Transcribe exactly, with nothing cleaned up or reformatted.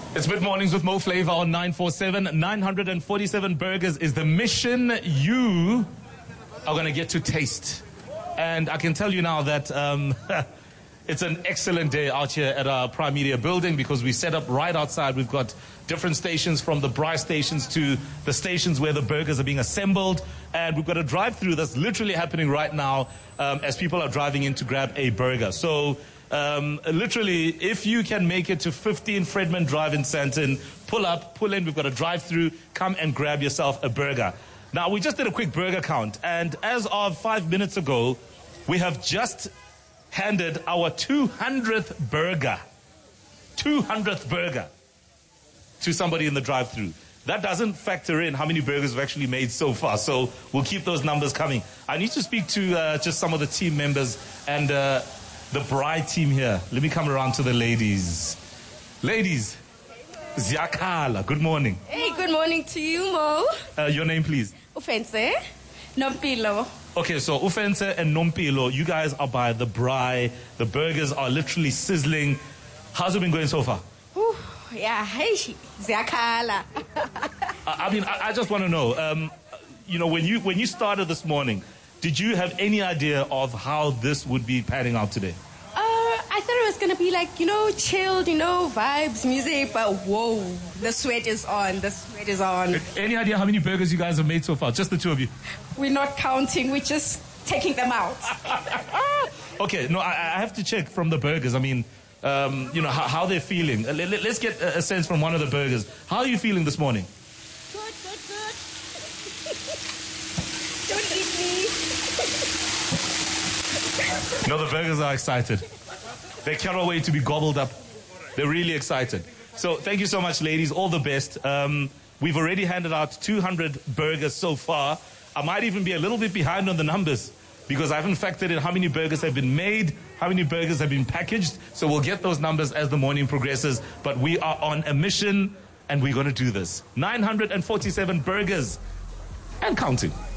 It's Mid Mornings with Mo Flavor on nine forty-seven. nine hundred forty-seven burgers is the mission you are going to get to taste. And I can tell you now that um, it's an excellent day out here at our Prime Media building because we set up right outside. We've got different stations from the Braai stations to the stations where the burgers are being assembled. And we've got a drive-through that's literally happening right now um, as people are driving in to grab a burger. So Um, literally, if you can make it to fifteen Fredman Drive in Sandton, pull up, pull in, we've got a drive-through, come and grab yourself a burger. Now, we just did a quick burger count, and as of five minutes ago, we have just handed our two hundredth burger, two hundredth burger to somebody in the drive-through. That doesn't factor in how many burgers we've actually made so far, so we'll keep those numbers coming. I need to speak to uh, just some of the team members and uh, the Braai team here. Let me come around to the ladies. Ladies, Ziakala, good morning. Hey, good morning to you, Mo. Uh, your name, please. Ufense, Nompilo. Okay, so Ufense and Nompilo, you guys are by the Braai. The burgers are literally sizzling. How's it been going so far? Ooh, yeah, hey, Ziakala. I, I mean, I, I just want to know, um, you know, when you when you started this morning, did you have any idea of how this would be panning out today? Uh, I thought it was going to be like, you know, chilled, you know, vibes, music, but whoa, the sweat is on, the sweat is on. Any idea how many burgers you guys have made so far? Just the two of you? We're not counting, we're just taking them out. Okay, no, I, I have to check from the burgers. I mean, um, you know, how, how they're feeling. Let, let's get a, a sense from one of the burgers. How are you feeling this morning? Good, good, good. Don't eat me. No, the burgers are excited. They cannot wait to be gobbled up. They're really excited. So thank you so much, ladies. All the best. Um, we've already handed out two hundred burgers so far. I might even be a little bit behind on the numbers because I haven't factored in how many burgers have been made, how many burgers have been packaged. So we'll get those numbers as the morning progresses. But we are on a mission, and we're going to do this. nine hundred forty-seven burgers and counting.